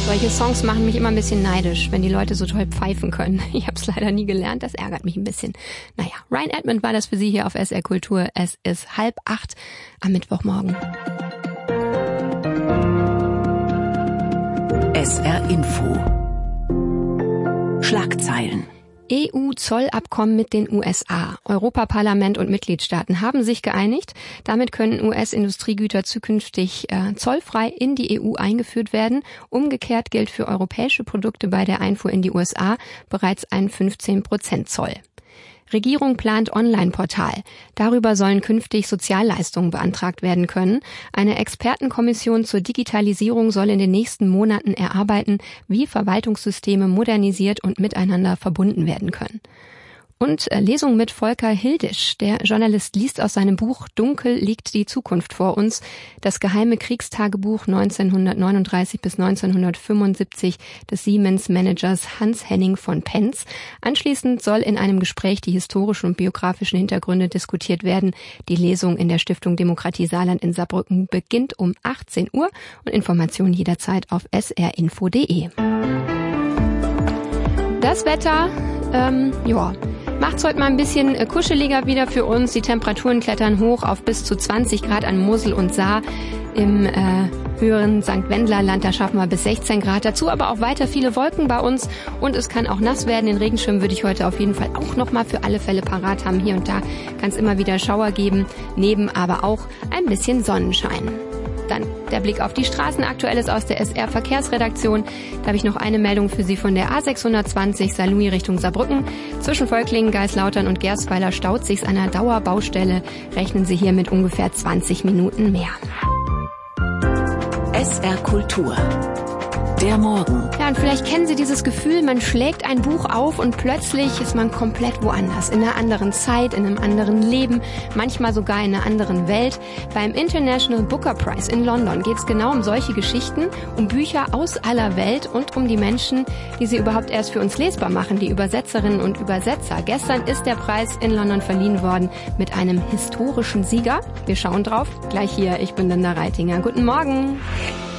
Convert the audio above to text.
Solche Songs machen mich immer ein bisschen neidisch, wenn die Leute so toll pfeifen können. Ich habe es leider nie gelernt, das ärgert mich ein bisschen. Naja, Ryan Edmund war das für Sie hier auf SR Kultur. Es ist 7:30 am Mittwochmorgen. SR Info. Schlagzeilen. EU-Zollabkommen mit den USA. Europaparlament und Mitgliedstaaten haben sich geeinigt. Damit können US-Industriegüter zukünftig zollfrei in die EU eingeführt werden. Umgekehrt gilt für europäische Produkte bei der Einfuhr in die USA bereits ein 15% Zoll. Regierung plant Online-Portal. Darüber sollen künftig Sozialleistungen beantragt werden können. Eine Expertenkommission zur Digitalisierung soll in den nächsten Monaten erarbeiten, wie Verwaltungssysteme modernisiert und miteinander verbunden werden können. Und Lesung mit Volker Hildisch. Der Journalist liest aus seinem Buch Dunkel liegt die Zukunft vor uns. Das geheime Kriegstagebuch 1939 bis 1975 des Siemens-Managers Hans-Henning von Pentz. Anschließend soll in einem Gespräch die historischen und biografischen Hintergründe diskutiert werden. Die Lesung in der Stiftung Demokratie Saarland in Saarbrücken beginnt um 18 Uhr und Informationen jederzeit auf srinfo.de. Das Wetter, macht's heute mal ein bisschen kuscheliger wieder für uns. Die Temperaturen klettern hoch auf bis zu 20 Grad an Mosel und Saar. Im höheren St. Wendler-Land, da schaffen wir bis 16 Grad. Dazu aber auch weiter viele Wolken bei uns und es kann auch nass werden. Den Regenschirm würde ich heute auf jeden Fall auch nochmal für alle Fälle parat haben. Hier und da kann es immer wieder Schauer geben, neben aber auch ein bisschen Sonnenschein. Dann der Blick auf die Straßen. Aktuelles aus der SR-Verkehrsredaktion. Da habe ich noch eine Meldung für Sie von der A620 Saarlouis Richtung Saarbrücken. Zwischen Völklingen, Geislautern und Gerstweiler staut sich's an einer Dauerbaustelle. Rechnen Sie hier mit ungefähr 20 Minuten mehr. SR Kultur. Der Morgen. Ja, und vielleicht kennen Sie dieses Gefühl, man schlägt ein Buch auf und plötzlich ist man komplett woanders. In einer anderen Zeit, in einem anderen Leben, manchmal sogar in einer anderen Welt. Beim International Booker Prize in London geht es genau um solche Geschichten, um Bücher aus aller Welt und um die Menschen, die sie überhaupt erst für uns lesbar machen, die Übersetzerinnen und Übersetzer. Gestern ist der Preis in London verliehen worden mit einem historischen Sieger. Wir schauen drauf. Gleich hier, ich bin Linda Reitinger. Guten Morgen.